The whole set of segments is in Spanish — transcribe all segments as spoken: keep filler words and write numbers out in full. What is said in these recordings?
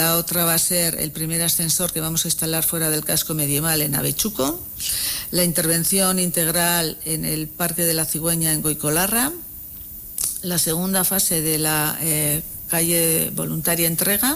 La otra va a ser el primer ascensor que vamos a instalar fuera del casco medieval en Avechuco, la intervención integral en el Parque de la Cigüeña en Goicolarra, la segunda fase de la eh, calle Voluntaria Entrega.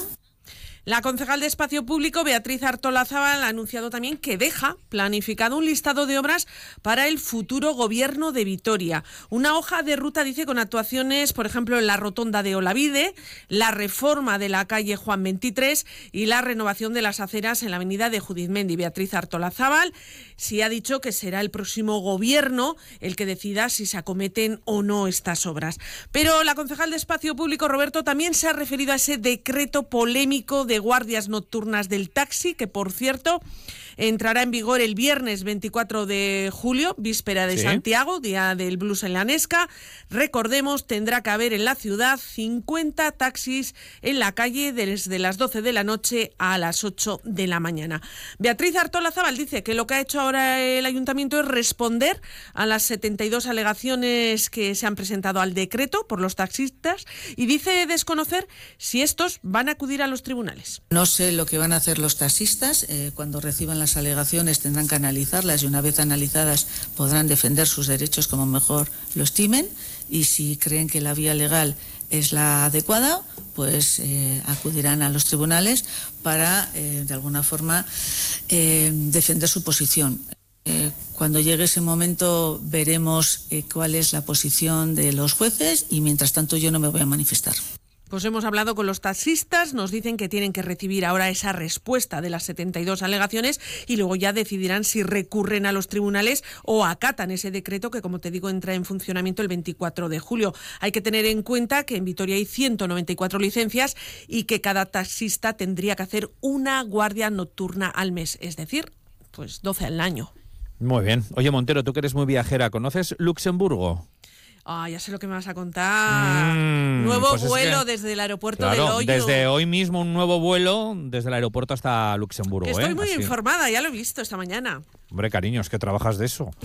La concejal de Espacio Público, Beatriz Artolazabal, ha anunciado también que deja planificado un listado de obras para el futuro gobierno de Vitoria. Una hoja de ruta, dice, con actuaciones, por ejemplo, en la rotonda de Olavide, la reforma de la calle Juan veintitrés y la renovación de las aceras en la avenida de Judith Mendi. Beatriz Artolazabal sí ha dicho que será el próximo gobierno el que decida si se acometen o no estas obras. Pero la concejal de Espacio Público, Roberto, también se ha referido a ese decreto polémico de de guardias nocturnas del taxi, que por cierto entrará en vigor el viernes veinticuatro de julio, víspera de ¿Sí? Santiago, día del blues en la Nesca. Recordemos, tendrá que haber en la ciudad cincuenta taxis en la calle desde las doce de la noche a las ocho de la mañana. Beatriz Artolazabal dice que lo que ha hecho ahora el ayuntamiento es responder a las setenta y dos alegaciones que se han presentado al decreto por los taxistas y dice desconocer si estos van a acudir a los tribunales. No sé lo que van a hacer los taxistas. Eh, cuando reciban las alegaciones tendrán que analizarlas y una vez analizadas podrán defender sus derechos como mejor lo estimen, y si creen que la vía legal es la adecuada, pues eh, acudirán a los tribunales para, eh, de alguna forma, eh, defender su posición. Eh, cuando llegue ese momento veremos eh, cuál es la posición de los jueces y mientras tanto yo no me voy a manifestar. Pues hemos hablado con los taxistas, nos dicen que tienen que recibir ahora esa respuesta de las setenta y dos alegaciones y luego ya decidirán si recurren a los tribunales o acatan ese decreto que, como te digo, entra en funcionamiento el veinticuatro de julio. Hay que tener en cuenta que en Vitoria hay ciento noventa y cuatro licencias y que cada taxista tendría que hacer una guardia nocturna al mes, es decir, pues doce al año. Muy bien. Oye, Montero, tú que eres muy viajera, ¿conoces Luxemburgo? Ah, ya sé lo que me vas a contar. Mm, nuevo pues vuelo es que, desde el aeropuerto claro, del Hoyo. Desde hoy mismo un nuevo vuelo desde el aeropuerto hasta Luxemburgo. Que estoy ¿eh? muy Así. informada, ya lo he visto esta mañana. Hombre, cariño, es que trabajas de eso.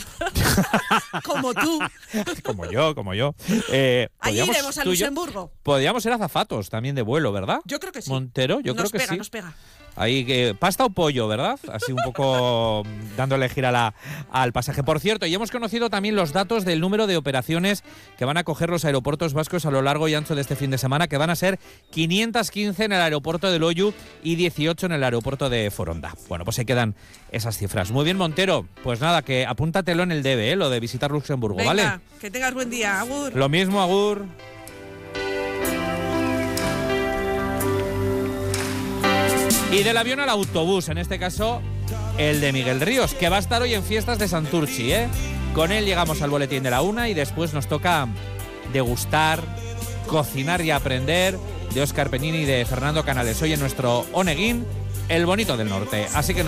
Como tú. Como yo, como yo. Eh, Ahí iremos a Luxemburgo. Podríamos ser azafatos también de vuelo, ¿verdad? Yo creo que sí. Montero, yo nos creo que pega, sí. Nos pega, Ahí que pasta o pollo, ¿verdad? Así un poco dándole gira a la, al pasaje. Por cierto, y hemos conocido también los datos del número de operaciones que van a coger los aeropuertos vascos a lo largo y ancho de este fin de semana, que van a ser quinientos quince en el aeropuerto del Oyu y dieciocho en el aeropuerto de Foronda. Bueno, pues ahí quedan esas cifras. Muy bien, Montero. Pues nada, que apúntatelo en el debe, ¿eh? Lo de visitar Luxemburgo, Venga, ¿vale? Que tengas buen día, agur. Lo mismo, agur. Y del avión al autobús, en este caso el de Miguel Ríos, que va a estar hoy en fiestas de Santurchi, ¿eh? Con él llegamos al boletín de la una y después nos toca degustar, cocinar y aprender de Óscar Peñini y de Fernando Canales. Hoy en nuestro Oneguín, el bonito del norte. Así que nos